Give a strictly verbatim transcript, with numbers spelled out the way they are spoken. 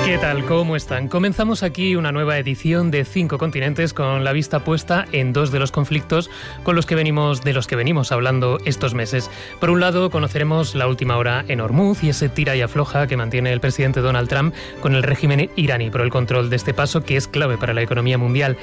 ¿Qué tal? ¿Cómo están? Comenzamos aquí una nueva edición de Cinco Continentes con la vista puesta en dos de los conflictos con los que venimos, de los que venimos hablando estos meses. Por un lado, conoceremos la última hora en Hormuz y ese tira y afloja que mantiene el presidente Donald Trump con el régimen iraní por el control de este paso que es clave para la economía mundial.